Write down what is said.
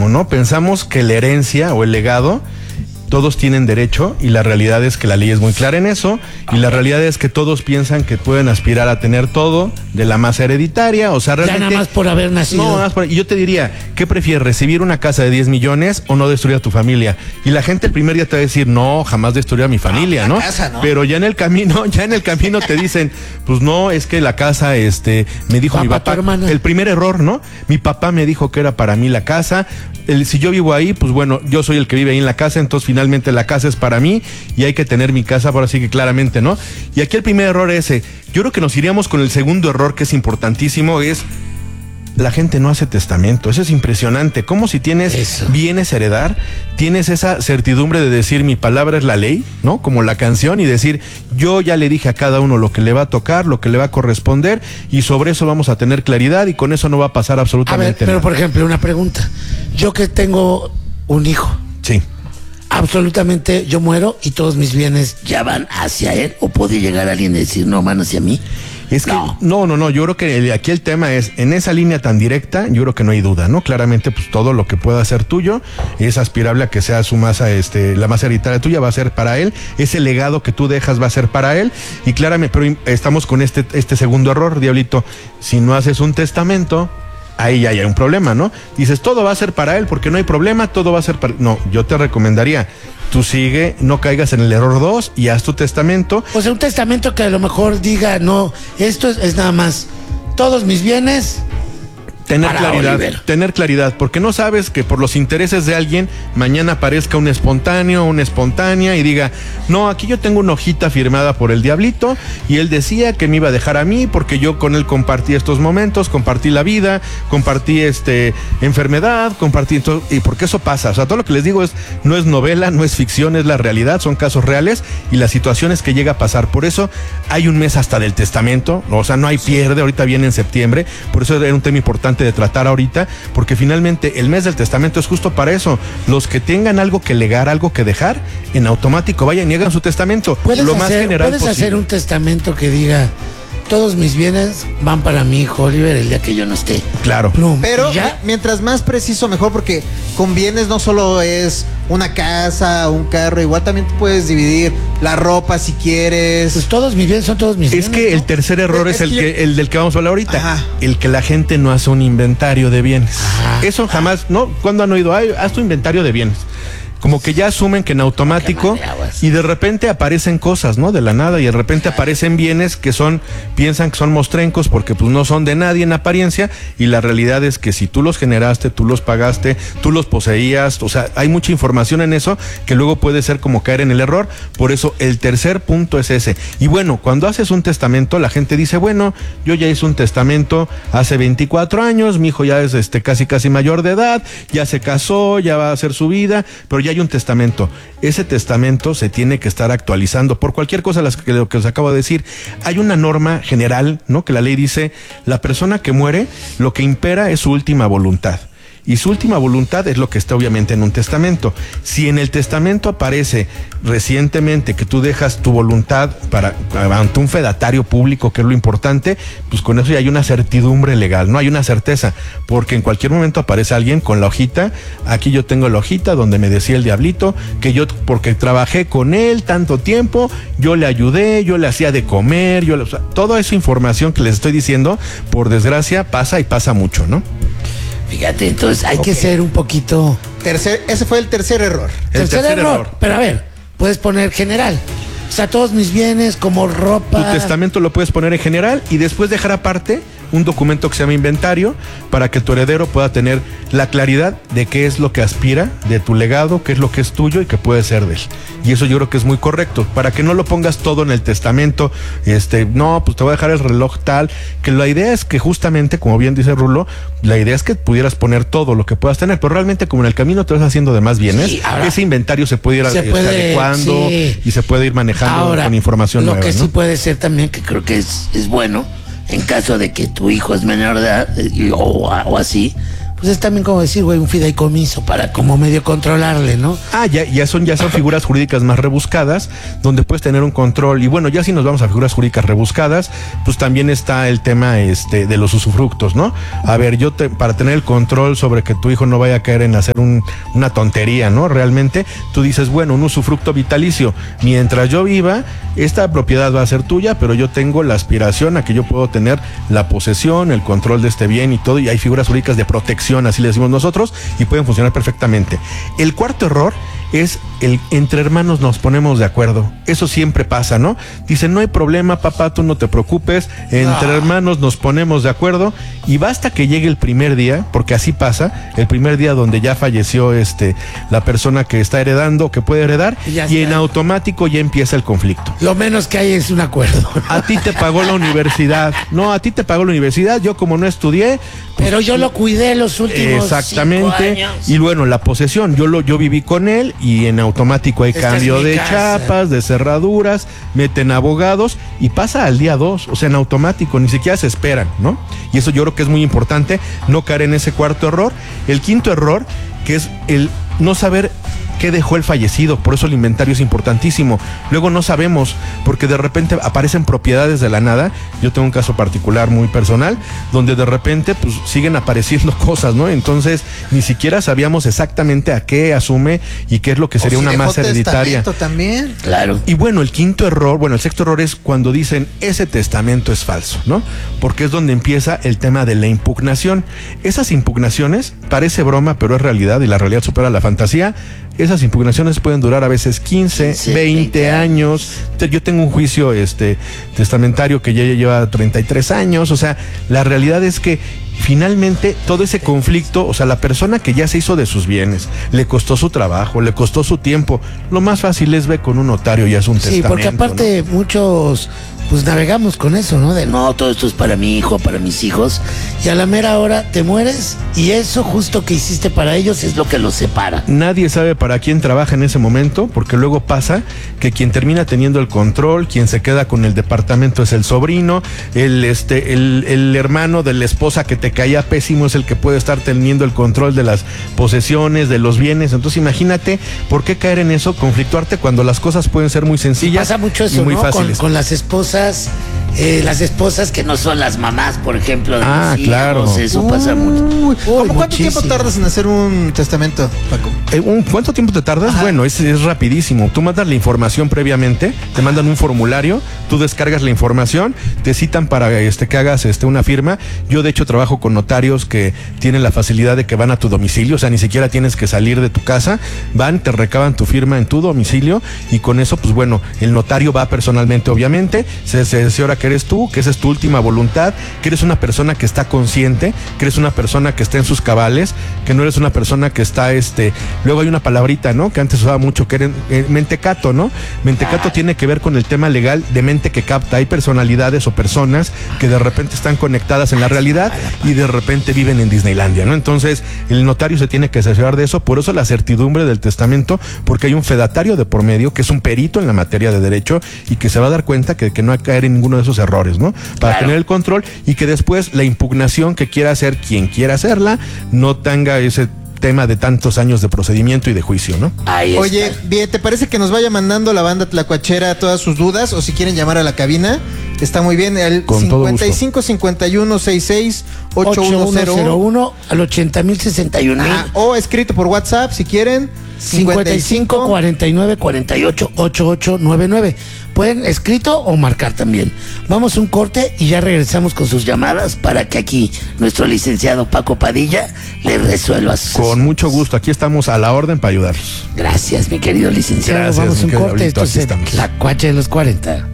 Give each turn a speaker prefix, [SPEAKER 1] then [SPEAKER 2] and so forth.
[SPEAKER 1] mismo, ¿no? Pensamos que la herencia o el legado todos tienen derecho, y la realidad es que la ley es muy clara en eso, y la realidad es que todos piensan que pueden aspirar a tener todo de la masa hereditaria, o sea, realmente...
[SPEAKER 2] Ya nada más por haber nacido.
[SPEAKER 1] No, nada más y yo te diría, ¿qué prefieres, recibir una casa de 10 millones o no destruir a tu familia? Y la gente el primer día te va a decir, no, jamás destruir a mi familia, ¿no?
[SPEAKER 2] Casa, ¿no?
[SPEAKER 1] Pero ya en el camino te dicen, pues no, es que la casa, me dijo mi papá, el primer error, ¿no? Mi papá me dijo que era para mí la casa, si yo vivo ahí, pues bueno, yo soy el que vive ahí en la casa, entonces finalmente la casa es para mí y hay que tener mi casa, por así que claramente, ¿no? Y aquí el primer error es ese. Yo creo que nos iríamos con el segundo error, que es importantísimo, es la gente no hace testamento. Eso es impresionante. Como si tienes bienes a heredar, tienes esa certidumbre de decir mi palabra es la ley, ¿no? Como la canción, y decir yo ya le dije a cada uno lo que le va a tocar, lo que le va a corresponder, y sobre eso vamos a tener claridad y con eso no va a pasar absolutamente nada.
[SPEAKER 2] Pero por ejemplo, una pregunta. Yo que tengo un hijo.
[SPEAKER 1] Sí.
[SPEAKER 2] Absolutamente, yo muero y todos mis bienes ya van hacia él, o puede llegar alguien y decir no, van hacia mí.
[SPEAKER 1] Es que no, yo creo que aquí el tema es, en esa línea tan directa, yo creo que no hay duda, ¿no? Claramente, pues todo lo que pueda ser tuyo es aspirable a que sea su masa, la masa hereditaria tuya va a ser para él, ese legado que tú dejas va a ser para él, y claramente, pero estamos con este segundo error, Diablito, si no haces un testamento, ahí ya hay un problema, ¿no? Dices, todo va a ser para él porque no hay problema, todo va a ser para... No, yo te recomendaría, tú sigue, no caigas en el error 2 y haz tu testamento.
[SPEAKER 2] O sea, un testamento que a lo mejor diga, no, esto es nada más, todos mis bienes...
[SPEAKER 1] Tener claridad, porque no sabes que por los intereses de alguien mañana aparezca un espontáneo, una espontánea y diga, no, aquí yo tengo una hojita firmada por el Diablito y él decía que me iba a dejar a mí porque yo con él compartí estos momentos, compartí la vida, compartí enfermedad, compartí todo, y porque eso pasa. O sea, todo lo que les digo no es novela, no es ficción, es la realidad, son casos reales y las situaciones que llega a pasar. Por eso hay un mes hasta del testamento, o sea, no hay pierde, ahorita viene en septiembre, por eso era un tema importante de tratar ahorita, porque finalmente el mes del testamento es justo para eso. Los que tengan algo que legar, algo que dejar, en automático vayan y hagan su testamento lo más general posible.
[SPEAKER 2] ¿Puedes hacer un testamento que diga todos mis bienes van para mi hijo Oliver el día que yo no esté?
[SPEAKER 1] Claro.
[SPEAKER 3] Pero mientras más preciso mejor, porque con bienes no solo es una casa, un carro, igual también puedes dividir la ropa si quieres.
[SPEAKER 2] Pues todos mis bienes son todos mis bienes.
[SPEAKER 1] Es que el tercer error es el del que vamos a hablar ahorita.
[SPEAKER 3] Ajá.
[SPEAKER 1] El que la gente no hace un inventario de bienes. Eso jamás, ¿no? ¿Cuándo han oído? Haz tu inventario de bienes. Como que ya asumen que en automático y de repente aparecen cosas, ¿no? De la nada, y de repente aparecen bienes que piensan que son mostrencos porque pues no son de nadie en apariencia, y la realidad es que si tú los generaste, tú los pagaste, tú los poseías, o sea, hay mucha información en eso que luego puede ser como caer en el error. Por eso el tercer punto es ese. Y bueno, cuando haces un testamento, la gente dice, bueno, yo ya hice un testamento hace 24 años, mi hijo ya es casi mayor de edad, ya se casó, ya va a hacer su vida, pero ya hay un testamento. Ese testamento se tiene que estar actualizando por cualquier cosa, lo que os acabo de decir. Hay una norma general, ¿no? Que la ley dice, la persona que muere, lo que impera es su última voluntad. Y su última voluntad es lo que está obviamente en un testamento. Si en el testamento aparece recientemente que tú dejas tu voluntad ante un fedatario público, que es lo importante, pues con eso ya hay una certidumbre legal, no hay una certeza, porque en cualquier momento aparece alguien con la hojita. Aquí yo tengo la hojita donde me decía el Diablito que yo, porque trabajé con él tanto tiempo, yo le ayudé, yo le hacía de comer, o sea, toda esa información que les estoy diciendo, por desgracia, pasa y pasa mucho, ¿no?
[SPEAKER 2] Fíjate, entonces hay que ser un poquito...
[SPEAKER 3] Ese fue el tercer error.
[SPEAKER 1] El tercer error.
[SPEAKER 2] Pero a ver, puedes poner general. O sea, todos mis bienes como ropa...
[SPEAKER 1] Tu testamento lo puedes poner en general y después dejar aparte un documento que se llama inventario para que tu heredero pueda tener la claridad de qué es lo que aspira de tu legado, qué es lo que es tuyo y qué puede ser de él. Y eso yo creo que es muy correcto, para que no lo pongas todo en el testamento, no, pues te voy a dejar el reloj tal, que la idea es que justamente, como bien dice Rulo, la idea es que pudieras poner todo lo que puedas tener, pero realmente como en el camino te vas haciendo de más bienes, ese inventario se puede ir adecuando y se puede ir manejando con información nueva.
[SPEAKER 2] Lo que
[SPEAKER 1] ¿no?
[SPEAKER 2] sí puede ser también, que creo que es bueno, en caso de que tu hijo es menor de edad o así, pues es también como decir, güey, un fideicomiso para como medio controlarle, ¿no?
[SPEAKER 1] Ya son figuras jurídicas más rebuscadas, donde puedes tener un control. Y bueno, ya si nos vamos a figuras jurídicas rebuscadas, pues también está el tema de los usufructos, ¿no? A ver, para tener el control sobre que tu hijo no vaya a caer en hacer una tontería, ¿no? Realmente, tú dices, bueno, un usufructo vitalicio, mientras yo viva, esta propiedad va a ser tuya, pero yo tengo la aspiración a que yo puedo tener la posesión, el control de este bien y todo, y hay figuras jurídicas de protección, así le decimos nosotros, y pueden funcionar perfectamente. El cuarto error es entre hermanos nos ponemos de acuerdo. Eso siempre pasa, ¿no? Dicen, no hay problema, papá, tú no te preocupes, entre hermanos nos ponemos de acuerdo, y basta que llegue el primer día, porque así pasa, el primer día donde ya falleció la persona que está heredando, que puede heredar, y en automático ya empieza el conflicto.
[SPEAKER 2] Lo menos que hay es un acuerdo.
[SPEAKER 1] A ti te pagó la universidad. No, a ti te pagó la universidad, yo como no estudié,
[SPEAKER 2] pero yo lo cuidé los últimos 5 años.
[SPEAKER 1] Y bueno, la posesión, yo viví con él, y en automático hay cambio de chapas, de cerraduras, meten abogados y pasa al día 2, o sea, en automático, ni siquiera se esperan, ¿no? Y eso yo creo que es muy importante, no caer en ese cuarto error. El quinto error, que es el no saber qué dejó el fallecido, por eso el inventario es importantísimo. Luego no sabemos, porque de repente aparecen propiedades de la nada. Yo tengo un caso particular muy personal, donde de repente pues siguen apareciendo cosas, ¿no? Entonces ni siquiera sabíamos exactamente a qué asume y qué es lo que sería una masa hereditaria.
[SPEAKER 3] También.
[SPEAKER 2] Claro.
[SPEAKER 1] Y bueno, el sexto error es cuando dicen ese testamento es falso, ¿no? Porque es donde empieza el tema de la impugnación. Esas impugnaciones, parece broma, pero es realidad, y la realidad supera la fantasía. Esas impugnaciones pueden durar a veces 15, 20 años. Yo tengo un juicio testamentario que ya lleva 33 años. O sea, la realidad es que finalmente todo ese conflicto, o sea, la persona que ya se hizo de sus bienes, le costó su trabajo, le costó su tiempo, lo más fácil es ver con un notario y hace un testamento.
[SPEAKER 2] Sí, porque aparte, ¿no? Muchos pues navegamos con eso, ¿no? De no, todo esto es para mi hijo, para mis hijos, y a la mera hora te mueres y eso justo que hiciste para ellos es lo que los separa.
[SPEAKER 1] Nadie sabe para quién trabaja en ese momento, porque luego pasa que quien termina teniendo el control, quien se queda con el departamento es el sobrino, el hermano de la esposa que te caía pésimo es el que puede estar teniendo el control de las posesiones, de los bienes. Entonces imagínate, ¿por qué caer en eso? Conflictuarte cuando las cosas pueden ser muy sencillas.
[SPEAKER 2] Pasa mucho eso,
[SPEAKER 1] y muy
[SPEAKER 2] ¿no?
[SPEAKER 1] fáciles.
[SPEAKER 2] Con las esposas que no son las mamás, por ejemplo, de mis hijos,
[SPEAKER 1] claro.
[SPEAKER 2] Eso pasa mucho.
[SPEAKER 3] ¿Cuánto tiempo tardas en hacer un testamento, Paco?
[SPEAKER 1] ¿Cuánto tiempo te tardas? Ajá. Bueno, es rapidísimo. Tú mandas la información previamente, te mandan un formulario, tú descargas la información, te citan para que hagas una firma. Yo de hecho trabajo con notarios que tienen la facilidad de que van a tu domicilio, o sea, ni siquiera tienes que salir de tu casa, van, te recaban tu firma en tu domicilio, y con eso, pues bueno, el notario va personalmente, obviamente, se cerciora que eres tú, que esa es tu última voluntad, que eres una persona que está consciente, que eres una persona que está en sus cabales, que no eres una persona que está, luego hay una palabrita, ¿no? Que antes usaba mucho, que era mentecato, ¿no? Mentecato tiene que ver con el tema legal de mente que capta. Hay personalidades o personas que de repente están conectadas en la realidad y de repente viven en Disneylandia, ¿no? Entonces, el notario se tiene que cerciorar de eso, por eso la certidumbre del testamento, porque hay un fedatario de por medio, que es un perito en la materia de derecho, y que se va a dar cuenta que no hay que caer en ninguno de esos errores, ¿no? Para tener el control, y que después la impugnación que quiera hacer quien quiera hacerla no tenga ese tema de tantos años de procedimiento y de juicio, ¿no?
[SPEAKER 3] Oye, bien, ¿te parece que nos vaya mandando la banda tlacuachera todas sus dudas, o si quieren llamar a la cabina? Está muy bien, el 55 51 66 8101
[SPEAKER 2] al 80,061.
[SPEAKER 3] O escrito por WhatsApp si quieren.
[SPEAKER 2] 55 49 48 8899. Pueden escrito o marcar también. Vamos a un corte y ya regresamos con sus llamadas para que aquí nuestro licenciado Paco Padilla le resuelva sus...
[SPEAKER 1] Con mucho gusto, aquí estamos a la orden para ayudarlos.
[SPEAKER 2] Gracias, mi querido licenciado.
[SPEAKER 1] Gracias,
[SPEAKER 2] vamos a un corte.
[SPEAKER 1] Diablito,
[SPEAKER 2] Esto es la Cuacha de los 40.